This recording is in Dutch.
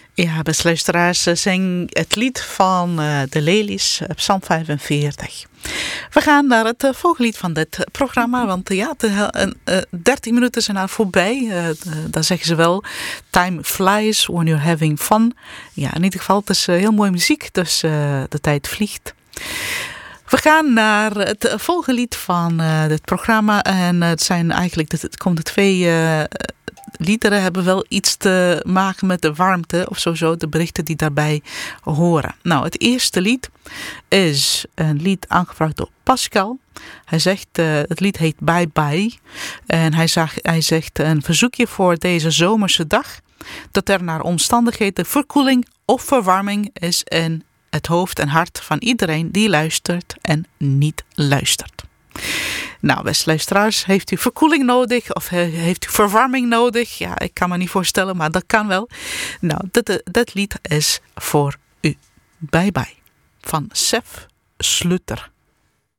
Ja, beste luisteraars, zing het lied van de Lelies, Psalm 45. We gaan naar het volgende lied van dit programma, want ja, 13 minuten zijn nou voorbij. Dan zeggen ze wel, time flies when you're having fun. Ja, in ieder geval, het is heel mooie muziek, dus de tijd vliegt. We gaan naar het volgende lied van dit programma en het zijn eigenlijk, het komt de twee liederen hebben wel iets te maken met de warmte of zo, de berichten die daarbij horen. Nou, het eerste lied is een lied aangevraagd door Pascal. Hij zegt, het lied heet Bye Bye. En hij zegt een verzoekje voor deze zomerse dag, dat er naar omstandigheden verkoeling of verwarming is in het hoofd en hart van iedereen die luistert en niet luistert. Nou, beste luisteraars, heeft u verkoeling nodig of heeft u verwarming nodig? Ja, ik kan me niet voorstellen, maar dat kan wel. Nou, dat lied is voor u. Bye Bye van Sef Slutter.